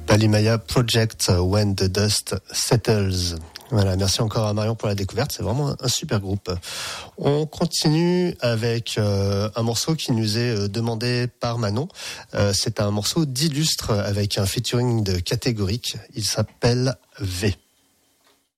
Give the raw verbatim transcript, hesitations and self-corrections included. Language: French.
Balimaya Project, When the Dust Settles. Voilà, merci encore à Marion pour la découverte, c'est vraiment un super groupe. On continue avec euh, un morceau qui nous est demandé par Manon. Euh, c'est un morceau d'Illustre avec un featuring de Catégorique, il s'appelle V.